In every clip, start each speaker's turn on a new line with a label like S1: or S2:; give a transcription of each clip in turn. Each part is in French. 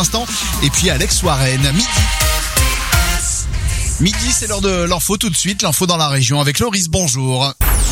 S1: l'instant. Et puis Alex Warren, Midi, c'est l'heure de l'info tout de suite. L'info dans la région avec Loris, bonjour.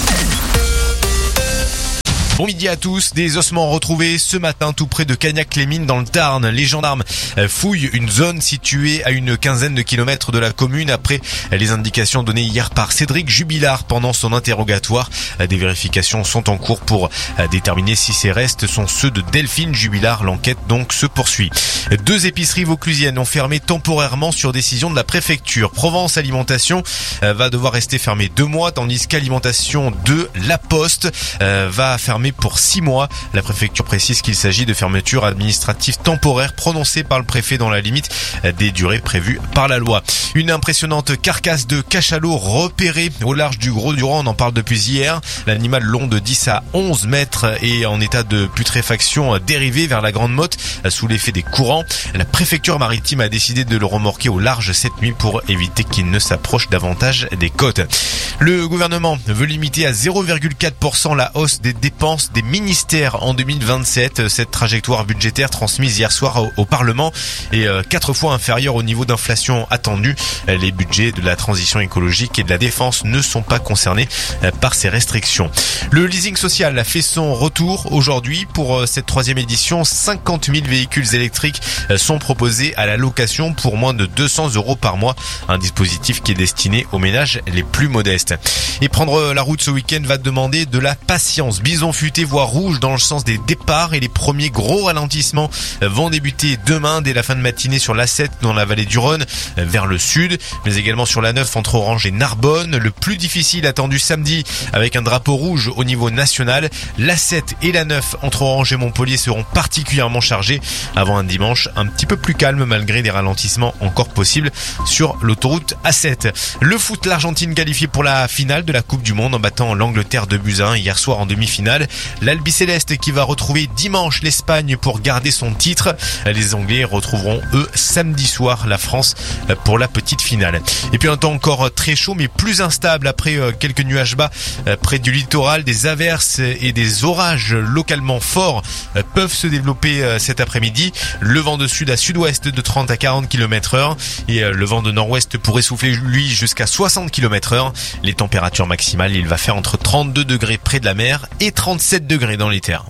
S2: Bon midi à tous. Des ossements retrouvés ce matin tout près de Cagnac-les-Mines dans le Tarn. Les gendarmes fouillent une zone située à une quinzaine de kilomètres de la commune après les indications données hier par Cédric Jubilard pendant son interrogatoire. Des vérifications sont en cours pour déterminer si ces restes sont ceux de Delphine Jubilard. L'enquête donc se poursuit. 2 épiceries vauclusiennes ont fermé temporairement sur décision de la préfecture. Provence Alimentation va devoir rester fermée 2 mois tandis qu'Alimentation de La Poste va fermer pour 6 mois. La préfecture précise qu'il s'agit de fermetures administratives temporaires prononcées par le préfet dans la limite des durées prévues par la loi. Une impressionnante carcasse de cachalot repérée au large du Gros-Durand, on en parle depuis hier. L'animal long de 10 à 11 mètres est en état de putréfaction dérivé vers la Grande Motte sous l'effet des courants. La préfecture maritime a décidé de le remorquer au large cette nuit pour éviter qu'il ne s'approche davantage des côtes. Le gouvernement veut limiter à 0,4% la hausse des dépenses des ministères en 2027. Cette trajectoire budgétaire transmise hier soir au Parlement est 4 fois inférieure au niveau d'inflation attendu. Les budgets de la transition écologique et de la défense ne sont pas concernés par ces restrictions. Le leasing social a fait son retour aujourd'hui. Pour cette 3e édition, 50 000 véhicules électriques sont proposés à la location pour moins de 200 € par mois. Un dispositif qui est destiné aux ménages les plus modestes. Et prendre la route ce week-end va demander de la patience. Bison futé voie rouge dans le sens des départs et les premiers gros ralentissements vont débuter demain dès la fin de matinée sur l'A7 dans la vallée du Rhône vers le sud, mais également sur la 9 entre Orange et Narbonne. Le plus difficile attendu samedi avec un drapeau rouge au niveau national. L'A7 et la 9 entre Orange et Montpellier seront particulièrement chargés avant un dimanche un petit peu plus calme malgré des ralentissements encore possibles sur l'autoroute A7. Le foot, l'Argentine qualifiée pour la finale de la Coupe du Monde en battant l'Angleterre 2-1 hier soir en demi-finale. L'Albiceleste qui va retrouver dimanche l'Espagne pour garder son titre. Les Anglais retrouveront eux samedi soir la France pour la petite finale. Et puis un temps encore très chaud mais plus instable après quelques nuages bas près du littoral. Des averses et des orages localement forts peuvent se développer cet après-midi. Le vent de sud à sud-ouest de 30 à 40 km/h et le vent de nord-ouest pourrait souffler lui jusqu'à 60 km/h. Les températures maximales, il va faire entre 32 degrés près de la mer et 37 degrés dans les terres.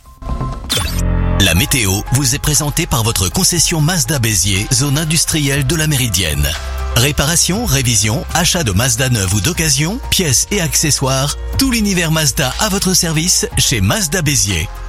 S3: La météo vous est présentée par votre concession Mazda Béziers, zone industrielle de la Méridienne. Réparation, révision, achat de Mazda neuve ou d'occasion, pièces et accessoires, tout l'univers Mazda à votre service chez Mazda Béziers.